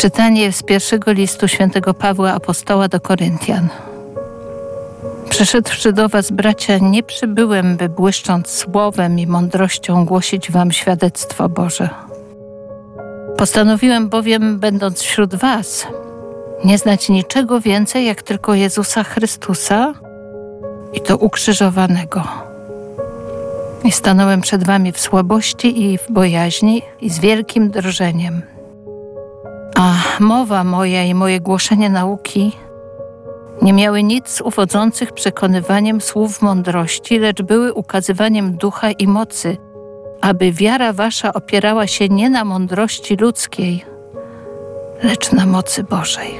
Czytanie z pierwszego listu świętego Pawła Apostoła do Koryntian. Przyszedłszy do was, bracia, nie przybyłem, by błyszcząc słowem i mądrością głosić wam świadectwo Boże. Postanowiłem bowiem, będąc wśród was, nie znać niczego więcej, jak tylko Jezusa Chrystusa i to ukrzyżowanego. I stanąłem przed wami w słabości i w bojaźni i z wielkim drżeniem. A mowa moja i moje głoszenie nauki nie miały nic uwodzących przekonywaniem słów mądrości, lecz były ukazywaniem ducha i mocy, aby wiara wasza opierała się nie na mądrości ludzkiej, lecz na mocy Bożej.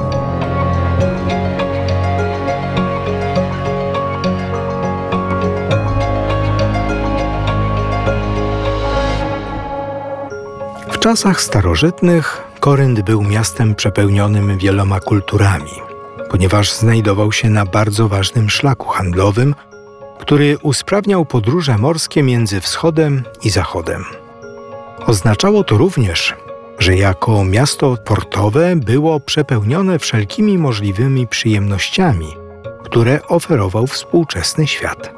W czasach starożytnych Korynt był miastem przepełnionym wieloma kulturami, ponieważ znajdował się na bardzo ważnym szlaku handlowym, który usprawniał podróże morskie między wschodem i zachodem. Oznaczało to również, że jako miasto portowe było przepełnione wszelkimi możliwymi przyjemnościami, które oferował współczesny świat.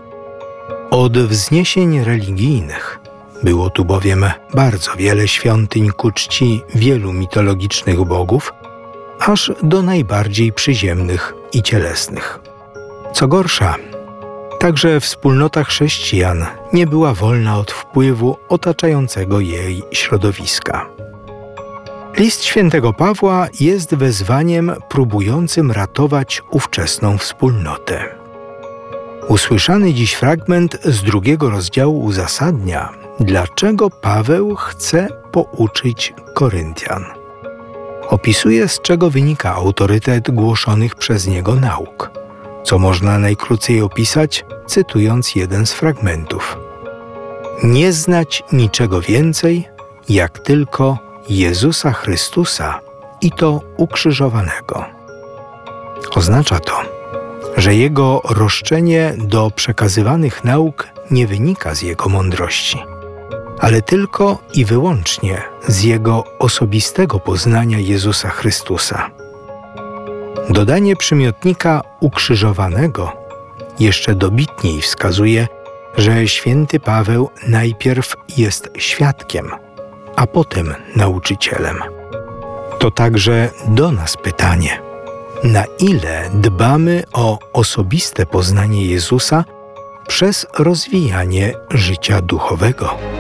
Od wzniesień religijnych było tu bowiem bardzo wiele świątyń ku czci wielu mitologicznych bogów, aż do najbardziej przyziemnych i cielesnych. Co gorsza, także wspólnota chrześcijan nie była wolna od wpływu otaczającego jej środowiska. List świętego Pawła jest wezwaniem próbującym ratować ówczesną wspólnotę. Usłyszany dziś fragment z 2 rozdziału uzasadnia, dlaczego Paweł chce pouczyć Koryntian. Opisuje, z czego wynika autorytet głoszonych przez niego nauk, co można najkrócej opisać, cytując jeden z fragmentów. Nie znać niczego więcej, jak tylko Jezusa Chrystusa i to ukrzyżowanego. Oznacza to, że jego roszczenie do przekazywanych nauk nie wynika z jego mądrości, ale tylko i wyłącznie z jego osobistego poznania Jezusa Chrystusa. Dodanie przymiotnika ukrzyżowanego jeszcze dobitniej wskazuje, że święty Paweł najpierw jest świadkiem, a potem nauczycielem. To także do nas pytanie, na ile dbamy o osobiste poznanie Jezusa przez rozwijanie życia duchowego.